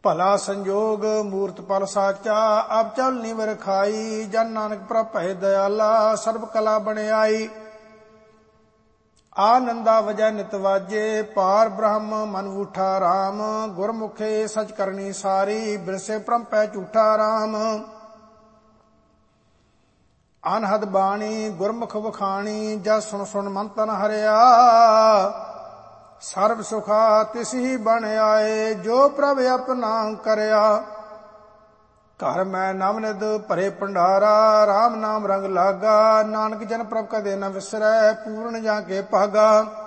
ਭਲਾ ਸੰਜੋਗ ਮੂਰਤ ਪਲ ਸਾਚਾ, ਆਪ ਚਲ ਨਿਵਰ ਖਾਈ। ਜਨ ਨਾਨਕ ਪ੍ਰਭ ਭੈ ਦਇਆਲਾ, ਸਰਬ ਕਲਾ ਬਣਾਈ। ਆਨੰਦਾ ਵਜੈ ਨਿਤ ਵਾਜੇ, ਪਾਰ ਬ੍ਰਹਮ ਮਨ ਊਠਾ ਰਾਮ। ਗੁਰਮੁਖੇ ਸਚ ਕਰਨੀ ਸਾਰੀ, ਬਿਰਸੇ ਭ੍ਰਮ ਪੈ ਝੂਠਾ ਰਾਮ। ਅਨਹਦ ਬਾਣੀ ਗੁਰਮੁਖ ਵਖਾਣੀ, ਜਸ ਸੁਣ ਸੁਣ ਮਨ ਤਨ ਹਰਿਆ। ਸਰਬ ਸੁਖਾ ਤਿਸ ਹੀ ਬਣ ਆਏ, ਜੋ ਪ੍ਰਭ ਆਪਣਾ ਕਰਿਆ। ਘਰ ਮੈਂ ਨਵਨਿਧ ਭਰੇ ਭੰਡਾਰਾ, ਰਾਮ ਨਾਮ ਰੰਗ ਲਾਗਾ। ਨਾਨਕ ਜਨ ਪ੍ਰਭ ਕਦੇ ਨ ਵਿਸਰੈ, ਪੂਰਨ ਜਾਂ ਕੇ ਭਾਗਾ।